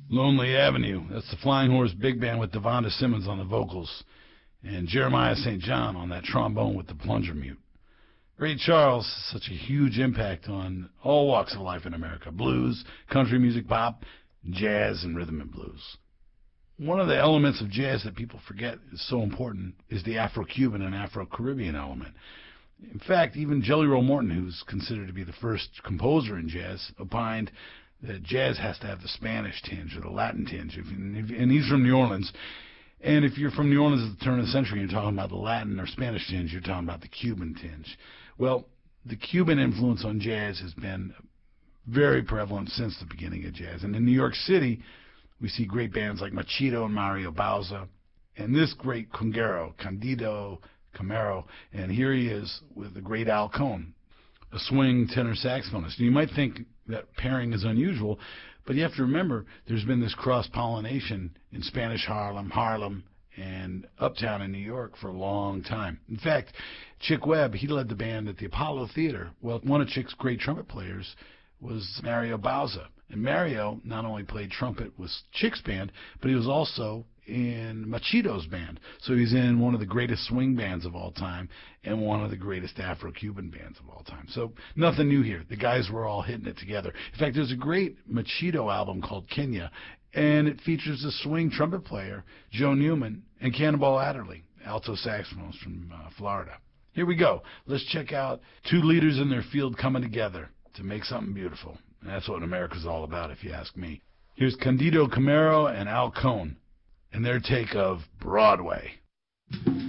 Lonely Avenue. That's the Flying Horse Big Band with Devonta Simmons on the vocals and Jeremiah St. John on that trombone with the plunger mute. Ray Charles has such a huge impact on all walks of life in America: blues, country music, pop, jazz, and rhythm and blues. One of the elements of jazz that people forget is so important is the Afro-Cuban and Afro-Caribbean element. In fact, even Jelly Roll Morton, who's considered to be the first composer in jazz, opined that jazz has to have the Spanish tinge or the Latin tinge. And he's from New Orleans. And if you're from New Orleans at the turn of the century and you're talking about the Latin or Spanish tinge, you're talking about the Cuban tinge. Well, the Cuban influence on jazz has been very prevalent since the beginning of jazz. And in New York City, we see great bands like Machito and Mario Bauza, and this great conguero, Candido Camero, and here he is with the great Al Cohn, a swing tenor saxophonist. And you might think that pairing is unusual, but you have to remember there's been this cross-pollination in Spanish Harlem, and Uptown in New York for a long time. In fact, Chick Webb, he led the band at the Apollo Theater. Well, one of Chick's great trumpet players was Mario Bauza. And Mario not only played trumpet with Chick's band, but he was also in Machito's band. So he's in one of the greatest swing bands of all time and one of the greatest Afro-Cuban bands of all time. So nothing new here. The guys were all hitting it together. In fact, there's a great Machito album called Kenya, and it features a swing trumpet player, Joe Newman, and Cannonball Adderley, alto saxophonist from Florida. Here we go. Let's check out two leaders in their field coming together to make something beautiful. And that's what America's all about, if you ask me. Here's Candido Camero and Al Cohn and their take of Broadway.